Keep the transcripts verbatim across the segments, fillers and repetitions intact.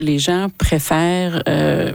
Les gens préfèrent euh,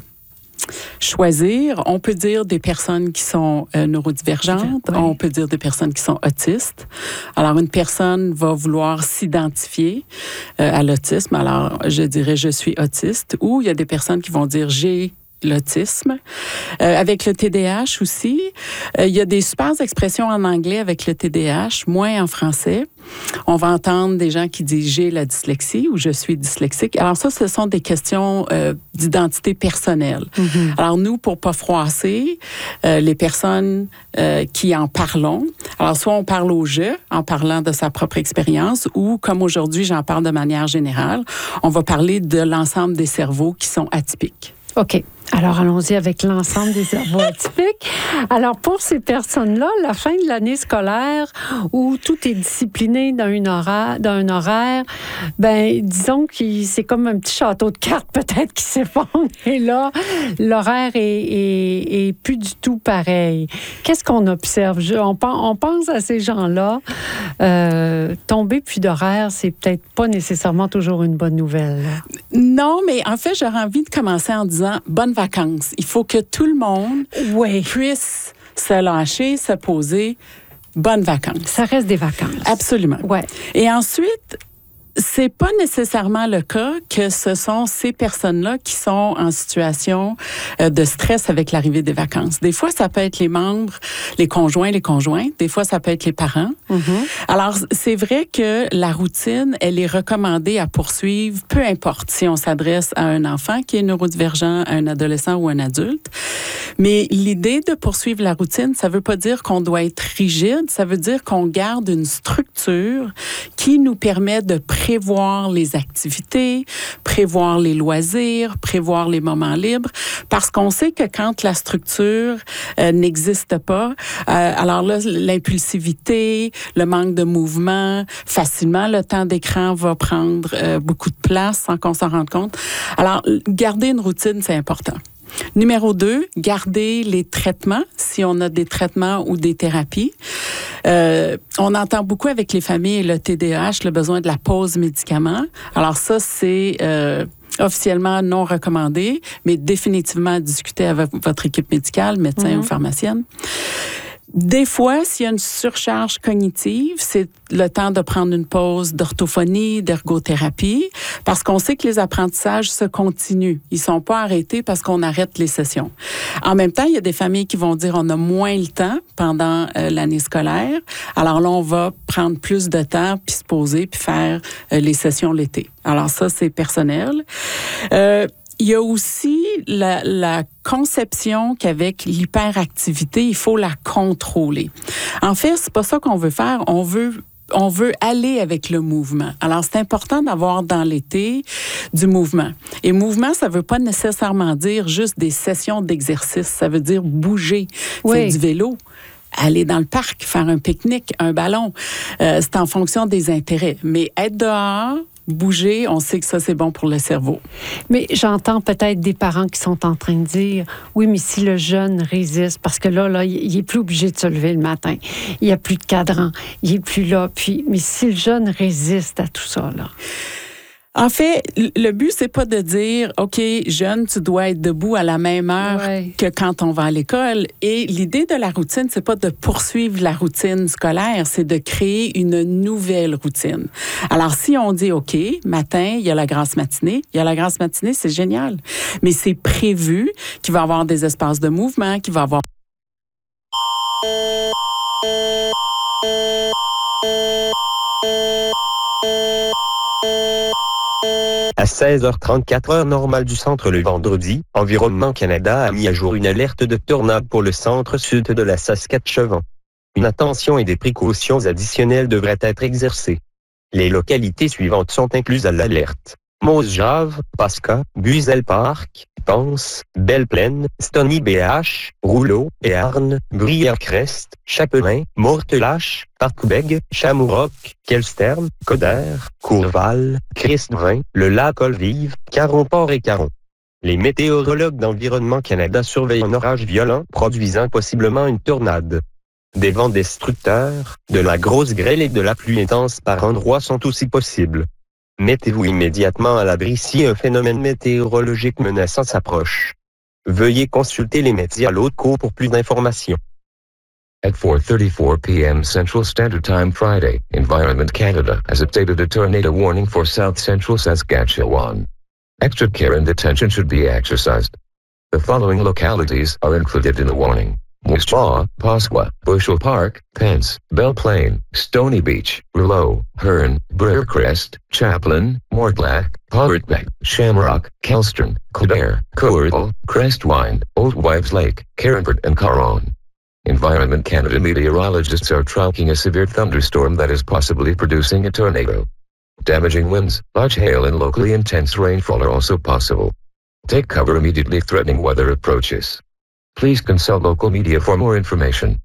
choisir. On peut dire des personnes qui sont euh, neurodivergentes, oui. On peut dire des personnes qui sont autistes. Alors, une personne va vouloir s'identifier euh, à l'autisme. Alors, je dirais je suis autiste. Ou il y a des personnes qui vont dire j'ai l'autisme. Euh, avec le T D A H aussi, euh, il y a des super expressions en anglais avec le T D A H, moins en français. On va entendre des gens qui disent « j'ai la dyslexie » ou « je suis dyslexique ». Alors ça, ce sont des questions euh, d'identité personnelle. Mm-hmm. Alors nous, pour pas froisser euh, les personnes euh, qui en parlons, alors soit on parle au « je » en parlant de sa propre expérience ou, comme aujourd'hui, j'en parle de manière générale, on va parler de l'ensemble des cerveaux qui sont atypiques. OK. Alors, allons-y avec l'ensemble des cerveaux atypiques. Alors, pour ces personnes-là, la fin de l'année scolaire, où tout est discipliné dans une horaire, dans un horaire, ben, disons que c'est comme un petit château de cartes, peut-être, qui s'effondre. Et là, l'horaire est, est, est plus du tout pareil. Qu'est-ce qu'on observe? Je, on, on pense à ces gens-là. Euh, tomber plus d'horaire, c'est peut-être pas nécessairement toujours une bonne nouvelle. Non, mais en fait, j'aurais envie de commencer en disant bonne vacances. Il faut que tout le monde oui. puisse se lâcher, se poser. Bonnes vacances. Ça reste des vacances. Absolument. Ouais. Et ensuite, c'est pas nécessairement le cas que ce sont ces personnes-là qui sont en situation de stress avec l'arrivée des vacances. Des fois, ça peut être les membres, les conjoints, les conjointes. Des fois, ça peut être les parents. Mm-hmm. Alors, c'est vrai que la routine, elle est recommandée à poursuivre, peu importe si on s'adresse à un enfant qui est neurodivergent, à un adolescent ou un adulte. Mais l'idée de poursuivre la routine, ça veut pas dire qu'on doit être rigide. Ça veut dire qu'on garde une structure qui nous permet de prévoir les activités, prévoir les loisirs, prévoir les moments libres, parce qu'on sait que quand la structure euh, n'existe pas, euh, alors là, l'impulsivité, le manque de mouvement, facilement, le temps d'écran va prendre euh, beaucoup de place sans qu'on s'en rende compte. Alors, garder une routine, c'est important. Numéro deux, garder les traitements, si on a des traitements ou des thérapies. Euh, on entend beaucoup avec les familles et le T D A H le besoin de la pause médicaments. Alors ça, c'est euh, officiellement non recommandé, mais définitivement à discuter avec votre équipe médicale, médecin mm-hmm. ou pharmacienne. Des fois, s'il y a une surcharge cognitive, c'est le temps de prendre une pause d'orthophonie, d'ergothérapie, parce qu'on sait que les apprentissages se continuent. Ils sont pas arrêtés parce qu'on arrête les sessions. En même temps, il y a des familles qui vont dire on a moins le temps pendant euh, l'année scolaire. Alors là, on va prendre plus de temps, puis se poser, puis faire euh, les sessions l'été. Alors ça, c'est personnel. Euh, Il y a aussi la, la conception qu'avec l'hyperactivité, il faut la contrôler. En fait, c'est pas ça qu'on veut faire. On veut on veut aller avec le mouvement. Alors, c'est important d'avoir dans l'été du mouvement. Et mouvement, ça veut pas nécessairement dire juste des sessions d'exercice. Ça veut dire bouger, oui. faire du vélo. Aller dans le parc, faire un pique-nique, un ballon. Euh, c'est en fonction des intérêts. Mais être dehors, bouger, on sait que ça, c'est bon pour le cerveau. Mais j'entends peut-être des parents qui sont en train de dire « Oui, mais si le jeune résiste, parce que là, là, il est plus obligé de se lever le matin. Il n'y a plus de cadran. Il est plus là. Puis, mais si le jeune résiste à tout ça, là... » En fait, le but, c'est pas de dire, OK, jeune, tu dois être debout à la même heure ouais. que quand on va à l'école. Et l'idée de la routine, c'est pas de poursuivre la routine scolaire, c'est de créer une nouvelle routine. Alors, si on dit, OK, matin, il y a la grasse matinée, il y a la grasse matinée, c'est génial. Mais c'est prévu qu'il va y avoir des espaces de mouvement, qu'il va y avoir... À seize heures trente-quatre heure normale du centre le vendredi, Environnement Canada a mis à jour une alerte de tornade pour le centre-sud de la Saskatchewan. Une attention et des précautions additionnelles devraient être exercées. Les localités suivantes sont incluses à l'alerte. Moose-Jave, Pasca, Buzel Park, Pense, Belle-Plaine, Stony-B H, Rouleau, Béarn, Brière-Crest, Chapelain, Mortelache, Parc-Bègue, Chamourock, Kelstern, Coder, Courval, Christ-Brun, le lac Olvive, Caron-Port et Caron. Les météorologues d'Environnement Canada surveillent un orage violent produisant possiblement une tornade. Des vents destructeurs, de la grosse grêle et de la pluie intense par endroits sont aussi possibles. Mettez-vous immédiatement à l'abri si un phénomène météorologique menaçant s'approche. Veuillez consulter les médias locaux pour plus d'informations. At four thirty-four p.m. Central Standard Time Friday, Environment Canada has updated a tornado warning for south central Saskatchewan. Extra care and attention should be exercised. The following localities are included in the warning: Moose Jaw, Pasqua, Bushel Park, Pence, Belle Plaine, Stony Beach, Rouleau, Hearn, Briarcrest, Chaplin, Mortlack, Pollardbeck, Shamrock, Kelston, Kildare, Courtal, Crestwynd, Old Wives Lake, Caronbert and Caron. Environment Canada meteorologists are tracking a severe thunderstorm that is possibly producing a tornado. Damaging winds, large hail and locally intense rainfall are also possible. Take cover immediately if threatening weather approaches. Please consult local media for more information.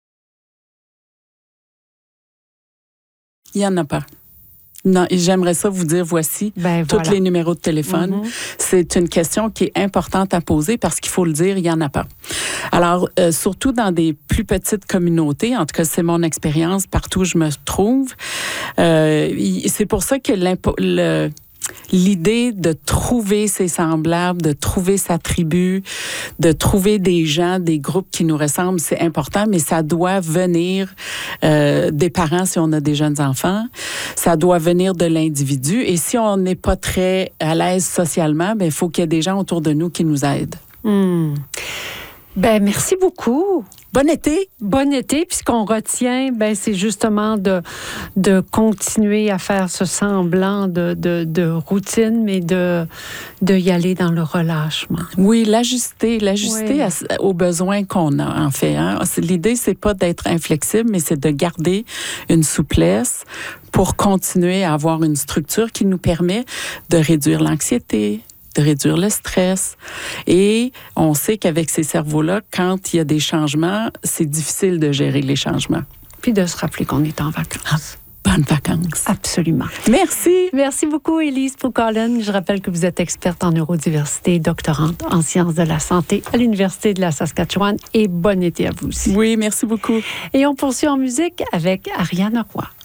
Il n'y en a pas. Non, et j'aimerais ça vous dire, voici Ben, tous voilà. les numéros de téléphone. Mm-hmm. C'est une question qui est importante à poser parce qu'il faut le dire, il n'y en a pas. Alors, euh, surtout dans des plus petites communautés, en tout cas, c'est mon expérience partout où je me trouve, euh, c'est pour ça que l'impo- le... L'idée de trouver ses semblables, de trouver sa tribu, de trouver des gens, des groupes qui nous ressemblent, c'est important, mais ça doit venir euh, des parents si on a des jeunes enfants. Ça doit venir de l'individu. Et si on n'est pas très à l'aise socialement, ben il faut qu'il y ait des gens autour de nous qui nous aident. Hmm. Ben, merci beaucoup. Bon été! Bon été. Puis ce qu'on retient, ben, c'est justement de, de continuer à faire ce semblant de, de, de routine, mais de, de y aller dans le relâchement. Oui, l'ajuster, l'ajuster Oui. à, aux besoins qu'on a, en fait. Hein. L'idée, c'est pas d'être inflexible, mais c'est de garder une souplesse pour continuer à avoir une structure qui nous permet de réduire l'anxiété, de réduire le stress. Et on sait qu'avec ces cerveaux-là, quand il y a des changements, c'est difficile de gérer les changements. Puis de se rappeler qu'on est en vacances. Bonnes vacances. Absolument. Merci. Merci beaucoup, Élise Poucollen. Je rappelle que vous êtes experte en neurodiversité, doctorante en sciences de la santé à l'Université de la Saskatchewan. Et bon été à vous aussi. Oui, merci beaucoup. Et on poursuit en musique avec Ariane Roy.